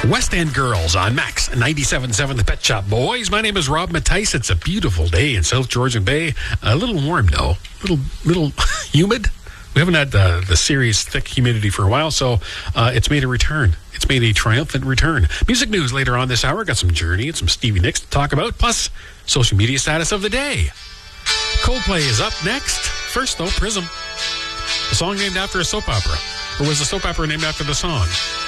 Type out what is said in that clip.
West End Girls on Max 97.7 The Pet Shop Boys. My name is Rob Mattice. It's a beautiful day in South Georgian Bay. A little warm, though. Little humid. We haven't had the serious thick humidity for a while, so it's made a return. It's made a triumphant return. Music news later on this hour. Got some Journey and some Stevie Nicks to talk about, plus social media status of the day. Coldplay is up next. First, though, Prism. A song named after a soap opera. Or was the soap opera named after the song?